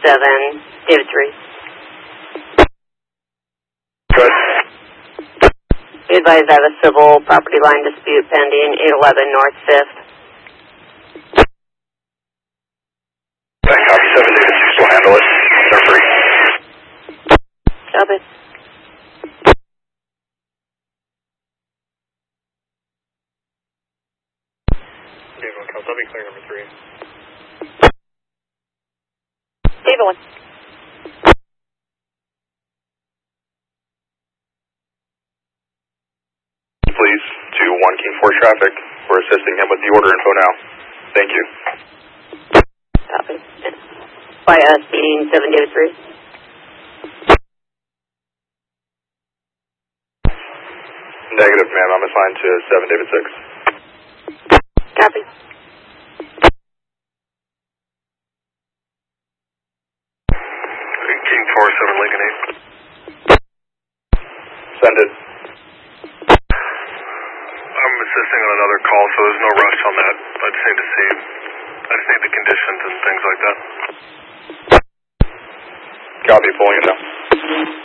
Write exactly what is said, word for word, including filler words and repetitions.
seven, David three. Good. Be advised I have a civil property line dispute pending, eight eleven North fifth. Copy seven, David six will handle it. They're free. Copy. David one, I'll be clear number three. David one. Please, to one King four traffic. We're assisting him with the order info now. Thank you. Copy. By us being seven, David three. Negative, ma'am. I'm assigned to seven, David six. Copy. King four, seven, Lincoln eight. Send it. I'm assisting on another call, so there's no rush on that. I just need to see, I just need the conditions and things like that. Copy, pulling it down.